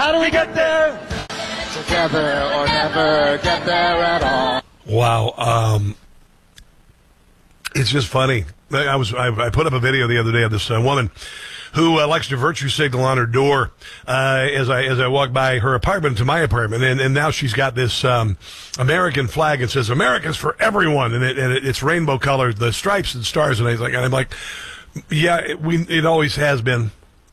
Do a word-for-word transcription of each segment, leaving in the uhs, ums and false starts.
How do we get there? Together or never get there at all. Wow. Um, it's just funny. I was I, I put up a video the other day of this uh, woman who uh, likes to virtue signal on her door uh, as I as I walk by her apartment to my apartment, and, and now she's got this um, American flag and says "America's for everyone," and, it, and it, it's rainbow colored, the stripes and stars, and I was like, and I'm like, yeah, it, we it always has been.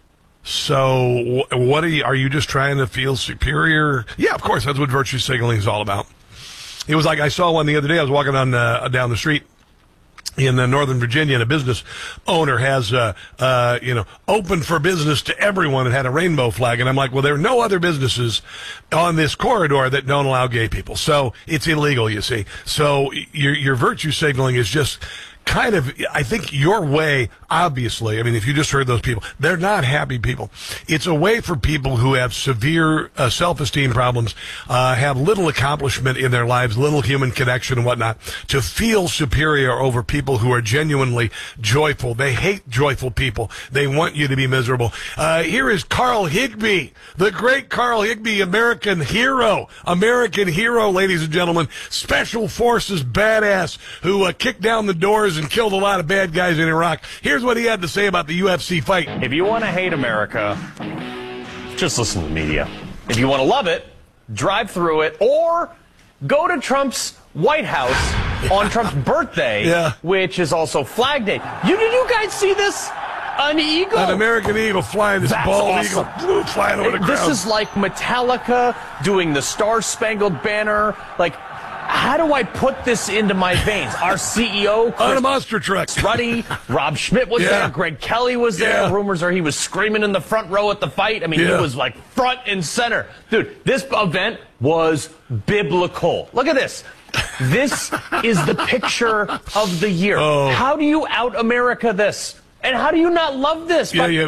So what are you? Are you just trying to feel superior? Yeah, of course, that's what virtue signaling is all about. It was like I saw one the other day. I was walking on uh, down the street in uh, Northern Virginia, and a business owner has, uh, uh, you know, open for business to everyone and had a rainbow flag. And I'm like, well, there are no other businesses on this corridor that don't allow gay people. So it's illegal, you see. So your, your virtue signaling is just kind of, I think your way, obviously, I mean, if you just heard those people, they're not happy people. It's a way for people who have severe uh, self-esteem problems, uh, have little accomplishment in their lives, little human connection and whatnot, to feel superior over people who are genuinely joyful. They hate joyful people. They want you to be miserable. Uh, here is Carl Higbie, the great Carl Higbie, American hero, American hero, ladies and gentlemen, Special Forces badass who uh, kicked down the doors and killed a lot of bad guys in Iraq. Here's what he had to say about the U F C fight. If you want to hate America, just listen to the media. If you want to love it, drive through it, or go to Trump's White House yeah. on Trump's birthday, yeah. which is also Flag Day. You did you guys see this? An eagle? An American eagle flying, this That's bald awesome. eagle flying over the This ground. is like Metallica doing the Star Spangled Banner. Like, how do I put this into my veins? Our C E O, Chris on a monster truck. Ruddy, Rob Schmidt was yeah. there, Greg Kelly was there. Yeah. Rumors are he was screaming in the front row at the fight. I mean, yeah. he was like front and center. Dude, this event was biblical. Look at this. This is the picture of the year. Oh. How do you out-America this? And how do you not love this? Yeah, yeah.